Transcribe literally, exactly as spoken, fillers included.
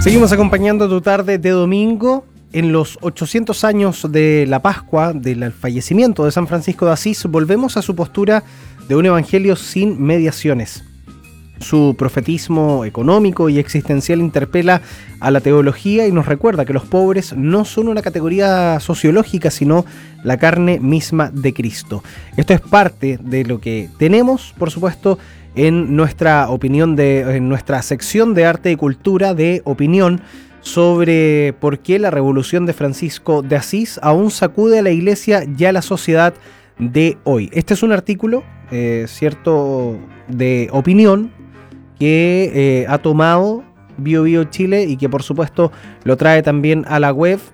Seguimos acompañando tu tarde de domingo. En los ochocientos años de la Pascua, del fallecimiento de San Francisco de Asís, volvemos a su postura de un evangelio sin mediaciones. Su profetismo económico y existencial interpela a la teología y nos recuerda que los pobres no son una categoría sociológica, sino la carne misma de Cristo. Esto es parte de lo que tenemos, por supuesto, en nuestra opinión, de, en nuestra sección de arte y cultura de opinión, sobre por qué la revolución de Francisco de Asís aún sacude a la iglesia y a la sociedad de hoy. Este es un artículo, eh, cierto, de opinión que eh, ha tomado Bio Bio Chile y que por supuesto lo trae también a la web